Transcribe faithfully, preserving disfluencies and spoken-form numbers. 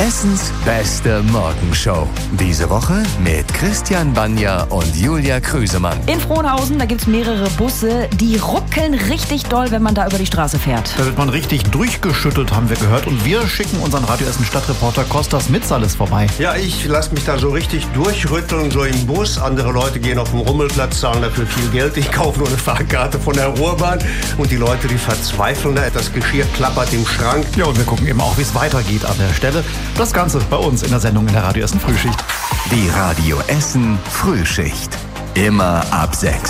Hessens beste Morgenshow. Diese Woche mit Christian Banja und Julia Krüsemann. In Frohnhausen, da gibt's mehrere Busse, die ruckeln richtig doll, wenn man da über die Straße fährt. Da wird man richtig durchgeschüttelt, haben wir gehört. Und wir schicken unseren Radio Essen Stadtreporter Kostas Mitzales vorbei. Ja, ich lasse mich da so richtig durchrütteln, so im Bus. Andere Leute gehen auf den Rummelplatz, zahlen dafür viel Geld. Ich kaufe nur eine Fahrkarte von der Ruhrbahn. Und die Leute, die verzweifeln da. Das Geschirr klappert im Schrank. Ja, und wir gucken eben auch, wie es weitergeht an der Stelle. Das Ganze bei uns in der Sendung in der Radio Essen Frühschicht. Die Radio Essen Frühschicht. Immer ab sechs.